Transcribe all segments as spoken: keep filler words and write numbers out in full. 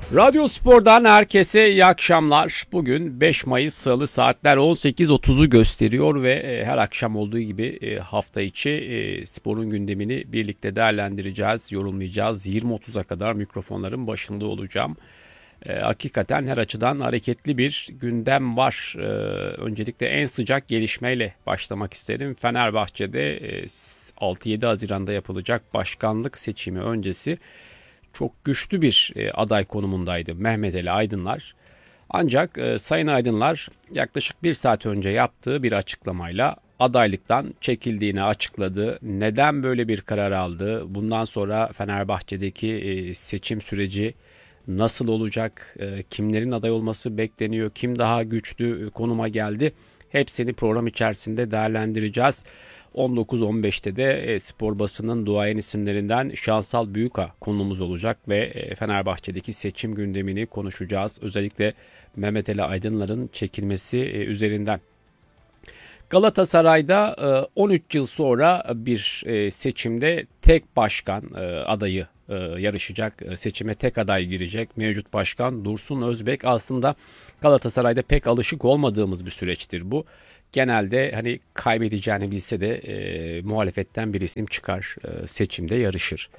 Radyo Spor'dan herkese iyi akşamlar. Bugün beş Mayıs Salı, saatler on sekiz otuzu gösteriyor ve her akşam olduğu gibi hafta içi sporun gündemini birlikte değerlendireceğiz, yorumlayacağız. yirmi otuza kadar mikrofonların başında olacağım. Hakikaten her açıdan hareketli bir gündem var. Öncelikle en sıcak gelişmeyle başlamak isterim. Fenerbahçe'de altı yedi Haziran'da yapılacak başkanlık seçimi öncesi çok güçlü bir e, aday konumundaydı Mehmet Ali Aydınlar. Ancak e, Sayın Aydınlar yaklaşık bir saat önce yaptığı bir açıklamayla adaylıktan çekildiğini açıkladı. Neden böyle bir karar aldı? Bundan sonra Fenerbahçe'deki e, seçim süreci nasıl olacak? E, kimlerin aday olması bekleniyor? Kim daha güçlü konuma geldi? Hepsini program içerisinde değerlendireceğiz. on dokuz on beşte de e, spor basının duayen isimlerinden Şansal Büyüka konumuz olacak ve e, Fenerbahçe'deki seçim gündemini konuşacağız. Özellikle Mehmet Ali Aydınlar'ın çekilmesi e, üzerinden. Galatasaray'da e, on üç yıl sonra bir e, seçimde tek başkan e, adayı e, yarışacak. E, seçime tek aday girecek. Mevcut başkan Dursun Özbek. Aslında Galatasaray'da pek alışık olmadığımız bir süreçtir bu. Genelde hani kaybedeceğini bilse de e, muhalefetten bir isim çıkar, e, seçimde yarışır.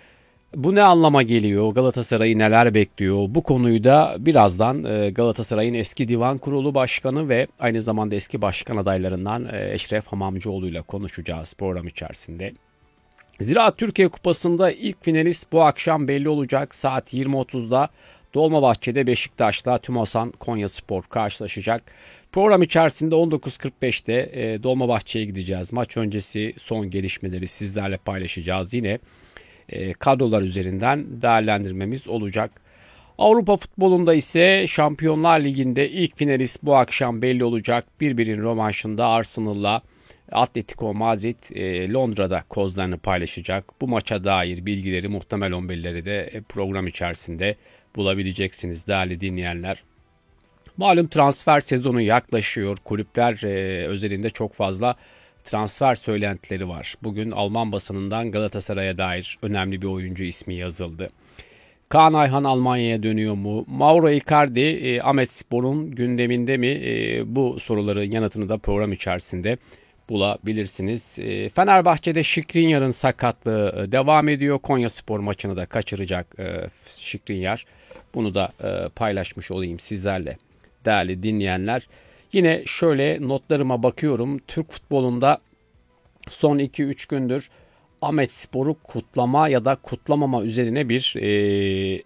Bu ne anlama geliyor? Galatasaray'ı neler bekliyor? Bu konuyu da birazdan e, Galatasaray'ın eski divan kurulu başkanı ve aynı zamanda eski başkan adaylarından e, Eşref Hamamcıoğlu ile konuşacağız program içerisinde. Ziraat Türkiye Kupası'nda ilk finalist bu akşam belli olacak. Saat yirmi otuzda Dolmabahçe'de Beşiktaş'la Tümosan Konyaspor karşılaşacak. Program içerisinde on dokuz kırk beşte e, Dolmabahçe'ye gideceğiz. Maç öncesi son gelişmeleri sizlerle paylaşacağız. Yine e, kadrolar üzerinden değerlendirmemiz olacak. Avrupa futbolunda ise Şampiyonlar Ligi'nde ilk finalist bu akşam belli olacak. Bir birin rövanşında Arsenal'la Atletico Madrid e, Londra'da kozlarını paylaşacak. Bu maça dair bilgileri, muhtemel on birleri de program içerisinde bulabileceksiniz değerli dinleyenler. Malum transfer sezonu yaklaşıyor. Kulüpler e, özelinde çok fazla transfer söylentileri var. Bugün Alman basınından Galatasaray'a dair önemli bir oyuncu ismi yazıldı. Kaan Ayhan Almanya'ya dönüyor mu? Mauro Icardi e, Ahmetspor'un gündeminde mi? E, bu soruların yanıtını da program içerisinde bulabilirsiniz. E, Fenerbahçe'de Skriniar'ın sakatlığı e, devam ediyor. Konyaspor maçını da kaçıracak e, Skriniar. Bunu da e, paylaşmış olayım sizlerle değerli dinleyenler. Yine şöyle notlarıma bakıyorum. Türk futbolunda son iki üç gündür Ahmetspor'u kutlama ya da kutlamama üzerine bir e,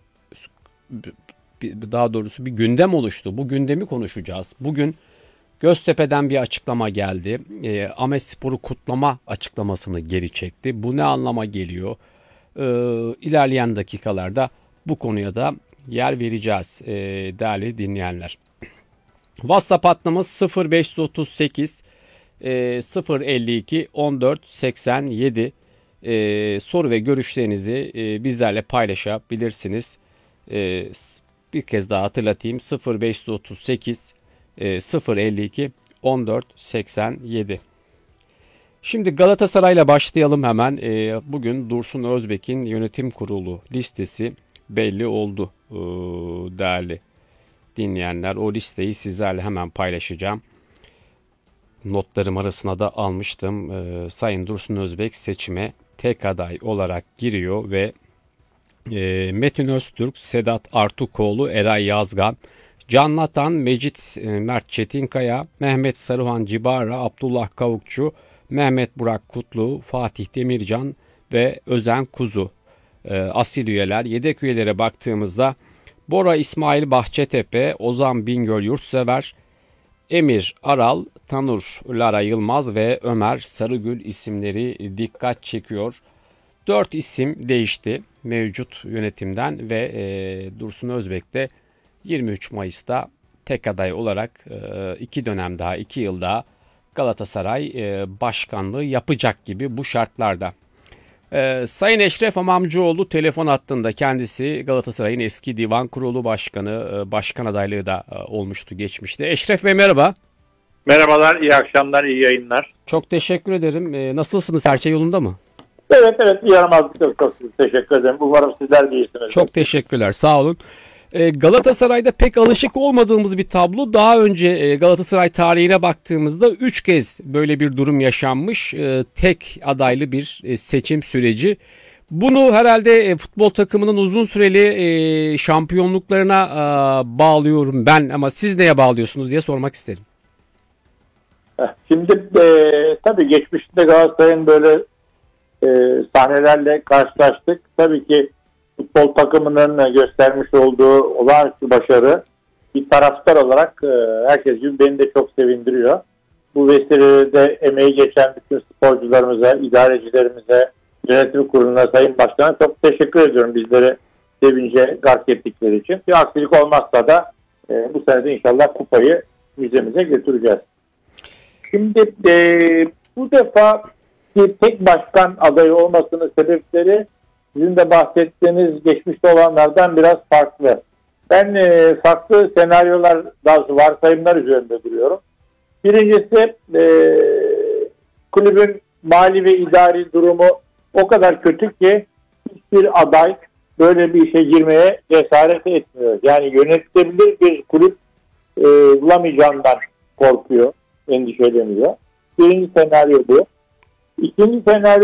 daha doğrusu bir gündem oluştu. Bu gündemi konuşacağız. Bugün Göztepe'den bir açıklama geldi. E, Ahmetspor'u kutlama açıklamasını geri çekti. Bu ne anlama geliyor? E, ilerleyen dakikalarda bu konuya da yer vereceğiz e, değerli dinleyenler. WhatsApp hattımız sıfır beş otuz sekiz e, sıfır elli iki on dört seksen yedi. E, soru ve görüşlerinizi e, bizlerle paylaşabilirsiniz. E, bir kez daha hatırlatayım, sıfır beş otuz sekiz e, sıfır elli iki on dört seksen yedi. Şimdi Galatasaray'la başlayalım hemen. E, bugün Dursun Özbek'in yönetim kurulu listesi belli oldu e, değerli dinleyenler. O listeyi sizlerle hemen paylaşacağım. Notlarım arasına da almıştım. E, Sayın Dursun Özbek seçime tek aday olarak giriyor ve e, Metin Öztürk, Sedat Artukoğlu, Eray Yazgan, Can Natan, Mecit e, Mert Çetinkaya, Mehmet Saruhan Cibara, Abdullah Kavukçu, Mehmet Burak Kutlu, Fatih Demircan ve Özen Kuzu e, asil üyeler. Yedek üyelere baktığımızda Bora İsmail Bahçetepe, Ozan Bingöl Yurtsever, Emir Aral, Tanur Lara Yılmaz ve Ömer Sarıgül isimleri dikkat çekiyor. Dört isim değişti mevcut yönetimden ve e, Dursun Özbek de yirmi üç Mayıs'ta tek aday olarak e, iki dönem daha, iki yıl daha Galatasaray e, başkanlığı yapacak gibi bu şartlarda. Ee, Sayın Eşref Hamamcıoğlu telefon hattında, kendisi Galatasaray'ın eski divan kurulu başkanı, başkan adaylığı da olmuştu geçmişte. Eşref Bey merhaba. Merhabalar, iyi akşamlar, iyi yayınlar. Çok teşekkür ederim. Ee, nasılsınız? Her şey yolunda mı? Evet evet, bir yaramazlık yok. Çok teşekkür ederim. Umarım sizler de iyisiniz. Çok teşekkürler. Sağ olun. E, Galatasaray'da pek alışık olmadığımız bir tablo. Daha önce e, Galatasaray tarihine baktığımızda üç kez böyle bir durum yaşanmış. E, tek adaylı bir e, seçim süreci. Bunu herhalde e, futbol takımının uzun süreli e, şampiyonluklarına e, bağlıyorum ben, ama siz neye bağlıyorsunuz diye sormak isterim. Şimdi e, tabii geçmişte Galatasaray'ın böyle e, sahnelerle karşılaştık. Tabii ki futbol takımının göstermiş olduğu olağanüstü başarı bir taraftar olarak e, herkes gibi beni de çok sevindiriyor. Bu vesilede emeği geçen bütün sporcularımıza, idarecilerimize, yönetim kuruluna, Sayın Başkan'a çok teşekkür ediyorum bizleri sevince gark ettikleri için. Bir aksilik olmazsa da e, bu sene de inşallah kupayı müzemize götüreceğiz. Şimdi e, bu defa bir tek başkan adayı olmasının sebepleri sizin de bahsettiğiniz geçmişte olanlardan biraz farklı. Ben e, farklı senaryolar, bazı varsayımlar üzerinde duruyorum. Birincisi e, kulübün mali ve idari durumu o kadar kötü ki hiçbir aday böyle bir işe girmeye cesaret etmiyor. Yani yönetilebilir bir kulüp e, bulamayacağından korkuyor, endişeleniyor. Birinci senaryo bu. İkinci senaryo